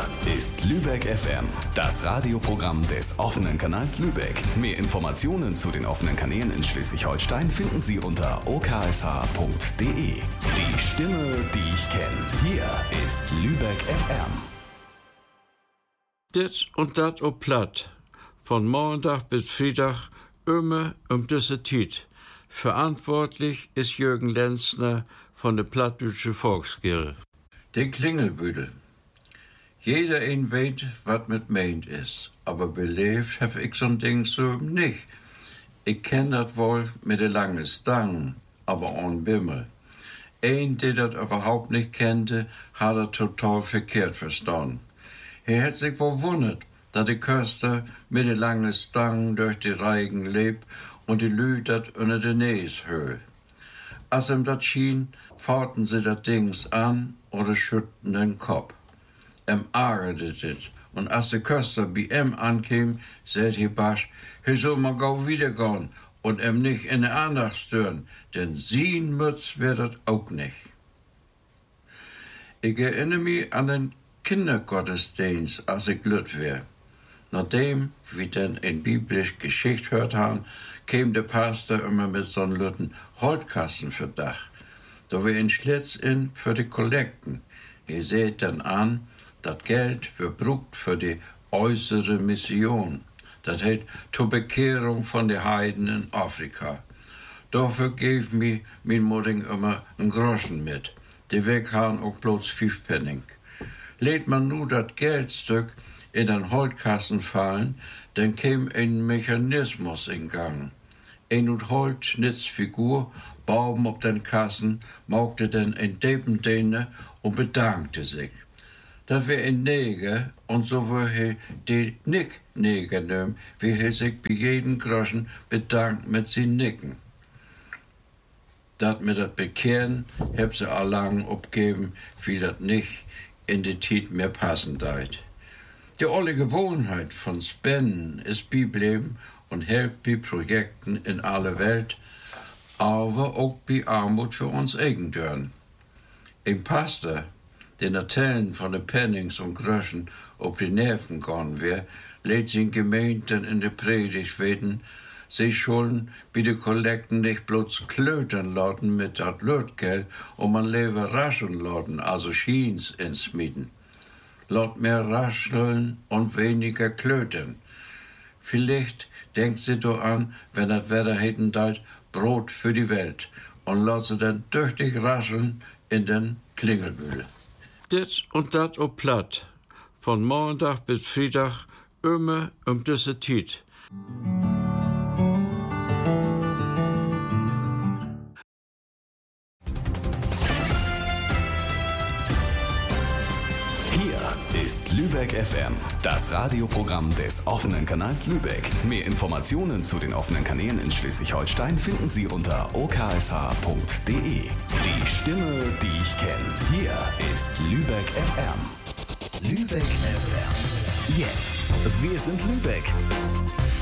ist Lübeck FM, das Radioprogramm des offenen Kanals Lübeck. Mehr Informationen zu den offenen Kanälen in Schleswig-Holstein finden Sie unter oksh.de. Die Stimme, die ich kenne. Hier ist Lübeck FM. Dit und dat op Platt. Von Montag bis Freitag immer diese Tiet. Verantwortlich ist Jürgen Lenzner von der Plattdeutsche Volksgilde. Der Klingelbüdel. Jeder ein weet, wat mit meint is. Aber beleefd hef ich so'n Ding so nicht. Ich kenn dat wohl mit de lange Stangen, aber on Bimmel. Ein, der dat überhaupt nicht kannte, hat er total verkehrt verstanden. Er hat sich verwundert, dass die Köster mit de lange Stangen durch die Reigen lebt und die Lü dat unter de Näs höll. Als ihm dat schien, fahrten sie dat Dings an oder schütten den Kopf. Ärgerte dit. Und als der Köster bei ihm ankam, sagt he basch, he soll mal gau wiedergehen und nicht in der Andacht stören, denn sin Mütz wird dat auch nicht. Ich erinnere mich an den Kindergottesdienst, als ich lüt wär. Nachdem wir dann in biblisch Geschichte hört haben, kam der Pastor immer mit so'n lütten Holtkasten für Dach. Da wir in Schlitz in für die Kollekten. He seht dann an, dat Geld wird brucht für die äußere Mission. Das heißt zur Bekehrung von den Heiden in Afrika. Dafür gave mir mein Mutter immer einen Groschen mit. Die Weg haben auch bloß 5 Pfennig. Lädt man nur dat Geldstück in den Holtkasten fallen, dann käme ein Mechanismus in Gang. Ein und Holzschnitzfigur baum auf den Kassen, machte dann ein Deppendehne und bedankte sich. Das wär ein Neger, und so wär he die Nick-Neger nehmen, wie he sich bei jedem Groschen bedankt mit sin Nicken. Dat mit dat Bekehren heb sie allang abgeben, wie dat nicht in die Tiet mehr passen deit. Die olle Gewohnheit von Spenden ist bleiben und hilft bei Projekten in aller Welt, aber auch bei Armut für uns Eigendörn. Ein Pastor, den Erzählen von den Pennings und Groschen ob die Nerven gehen wär, lädt sin Gemeinden in der Predigt weten, sie schulden bei den Kollekten nicht bloß klötern lauten mit dat Lötgeld und man lebe raschen lauten, also Schiens ins Mieten. Laut mehr rascheln und weniger klötern. Vielleicht denkt sie doch an, wenn das Wetter hätten deit, Brot für die Welt und lasst sie dann tüchtig rascheln in den Klingelbüdel. Dit und dat op Platt. Von Montag bis Freitag immer diese Tiet. Ist Lübeck FM, das Radioprogramm des offenen Kanals Lübeck. Mehr Informationen zu den offenen Kanälen in Schleswig-Holstein finden Sie unter oksh.de. Die Stimme, die ich kenne. Hier ist Lübeck FM. Lübeck FM. Jetzt. Wir sind Lübeck.